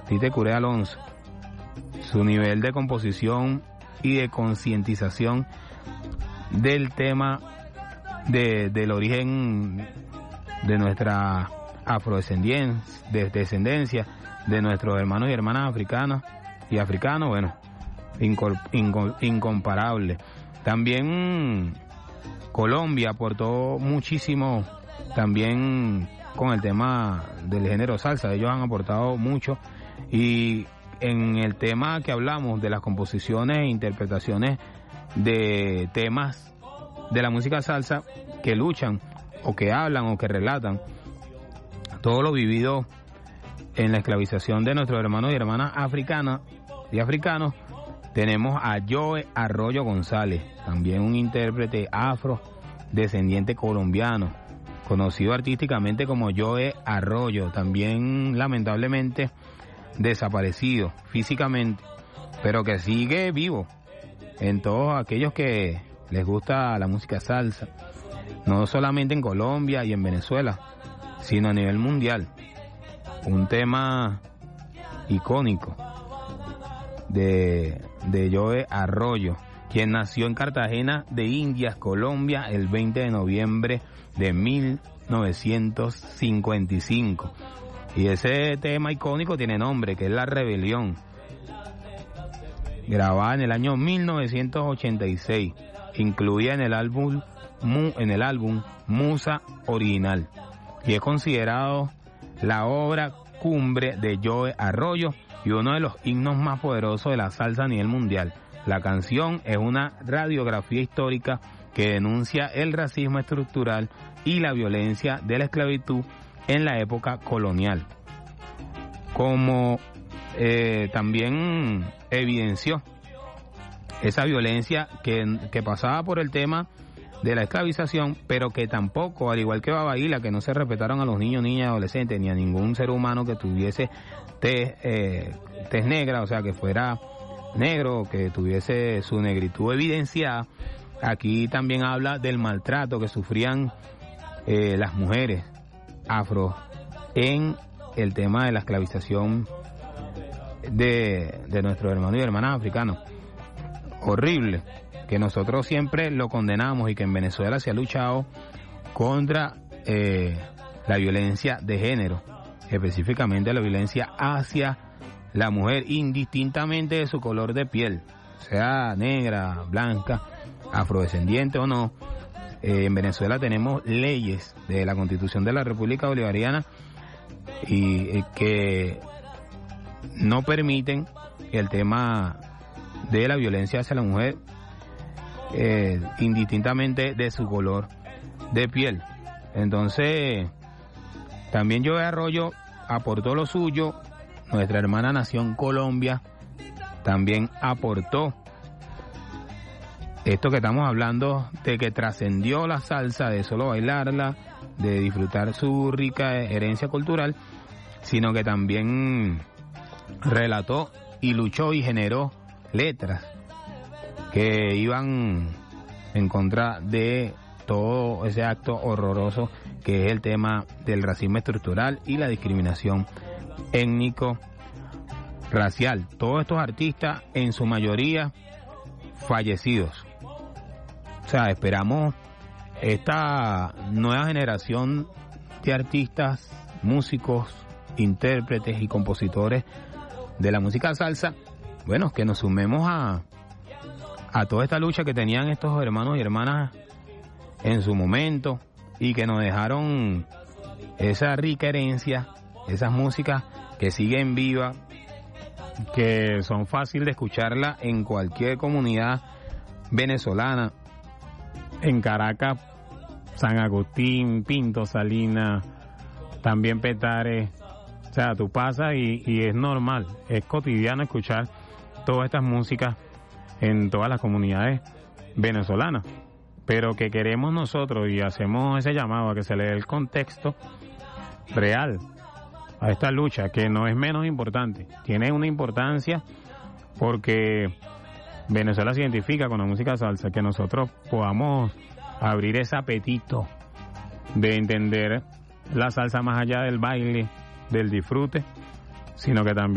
Tite Curé Alonso, su nivel de composición y de concientización del tema del origen de nuestra afrodescendencia, de nuestros hermanos y hermanas africanos, bueno, incomparable. También Colombia aportó muchísimo también con el tema del género salsa. Ellos han aportado mucho, y en el tema que hablamos de las composiciones e interpretaciones de temas de la música salsa que luchan o que hablan o que relatan todo lo vivido en la esclavización de nuestros hermanos y hermanas africanas y africanos, tenemos a Joe Arroyo González, también un intérprete afrodescendiente colombiano, conocido artísticamente como Joe Arroyo, también lamentablemente desaparecido físicamente, pero que sigue vivo en todos aquellos que les gusta la música salsa, no solamente en Colombia y en Venezuela, sino a nivel mundial. Un tema icónico de Joe Arroyo, quien nació en Cartagena de Indias, Colombia, el 20 de noviembre de 1955. Y ese tema icónico tiene nombre, que es La Rebelión, grabada en el año 1986, incluida en el álbum Musa Original, y es considerado la obra cumbre de Joe Arroyo y uno de los himnos más poderosos de la salsa a nivel mundial. La canción es una radiografía histórica que denuncia el racismo estructural y la violencia de la esclavitud en la época colonial, como también evidenció esa violencia que pasaba por el tema de la esclavización, pero que tampoco, al igual que Babaíla, que no se respetaron a los niños, niñas, adolescentes, ni a ningún ser humano que tuviese tez negra, o sea, que fuera negro, que tuviese su negritud evidenciada. Aquí también habla del maltrato que sufrían las mujeres afro en el tema de la esclavización de nuestros hermanos y hermanas africanos. Horrible, que nosotros siempre lo condenamos, y que en Venezuela se ha luchado contra la violencia de género, específicamente la violencia hacia la mujer, indistintamente de su color de piel, sea negra, blanca, afrodescendiente o no. En Venezuela tenemos leyes de la Constitución de la República Bolivariana y que no permiten el tema de la violencia hacia la mujer, indistintamente de su color de piel. Entonces, también Joe Arroyo aportó lo suyo. Nuestra hermana nación Colombia también aportó esto que estamos hablando, de que trascendió la salsa de solo bailarla, de disfrutar su rica herencia cultural, sino que también relató y luchó y generó letras que iban en contra de todo ese acto horroroso que es el tema del racismo estructural y la discriminación étnico-racial. Todos estos artistas, en su mayoría, fallecidos. O sea, esperamos esta nueva generación de artistas, músicos, intérpretes y compositores de la música salsa, bueno, que nos sumemos a toda esta lucha que tenían estos hermanos y hermanas en su momento, y que nos dejaron esa rica herencia, esas músicas que siguen vivas, que son fáciles de escucharla en cualquier comunidad venezolana, en Caracas, San Agustín, Pinto, Salinas, también Petare. O sea, tú pasas y es normal, es cotidiano escuchar todas estas músicas en todas las comunidades venezolanas, pero que queremos nosotros, y hacemos ese llamado a que se le dé el contexto real a esta lucha, que no es menos importante, tiene una importancia porque Venezuela se identifica con la música salsa, que nosotros podamos abrir ese apetito de entender la salsa más allá del baile, del disfrute, sino que también